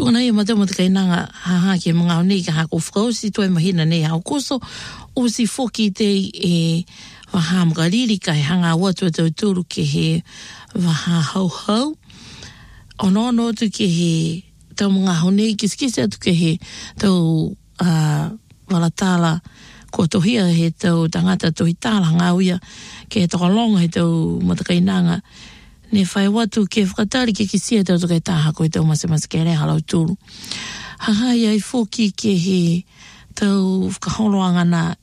Tūna ia matau kai nanga haha ke mga honi ka hako whakausi toi mahina nei hao koso o si foki te waha mkariri kai hanga watu tau tūru ke he waha hau hau. Ono tu ke he tau mga honi kiskisi atu ke he tau walatala ko tohia he tau tangata tohi tāla ngauia ke he tokalonga he tau matakai nanga. Ne whai watu ke whakatari ke kisia tau tukai taha koe tau masemasa ke rea halau tūru. Hahai ai foki ke he tau whakaholoangana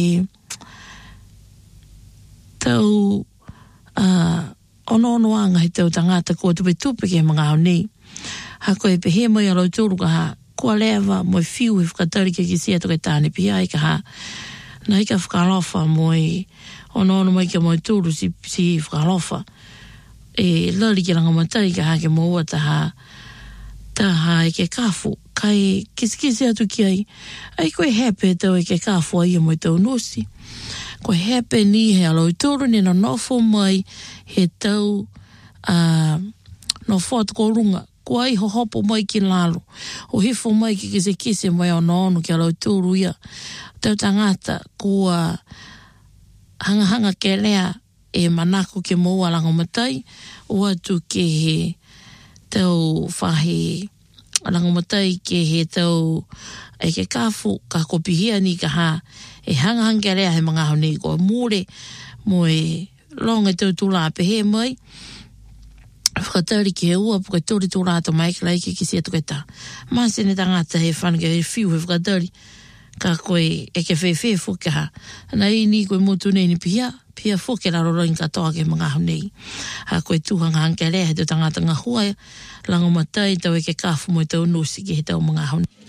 tau ono-onoanga he tau tangata kua tupe ke mga honi. Ha koe pehe mai halau tūru ka ha kua lewa moi fiu he whakatari ke kisia tukai tāne pia ka ha na ika whakalofa moi ono-ono mai ke moi tūru si whakalofa. Lari ke ranga matai ka hake maua taha e ke kafu kai kisikisi atu ki ai koe hepe tau e ke kafu ai mo tau nosi koe hepe ni he alo toro ni no nofo mai he tau no fotu ko runga ko ai hohopo mai ki lalo o hifo mai ki kisikisi mai ono ki alo toro ia tau tangata kua hanga ke lea manako ke moua langa matai o atu ke he tau whahe langa matai ke he tau e ke kafu ka kopihia ni ka ha hanga rea he mga honi ko mure mo longa tau tula pehe mai whakatari ke he ua puka tori tula ato mai ka laike ki sia tuketa masene tangata he whanake he fiu he whakatari ka koe e ke whewhe fuka ha na ni koe motu nei ni pia fuke la roro inka toa ke mga honei. Ha koe tuhanga hanke rea he tangata ngahua langa matai tau e ke kafu mo tau nosi ke he tau mga honei.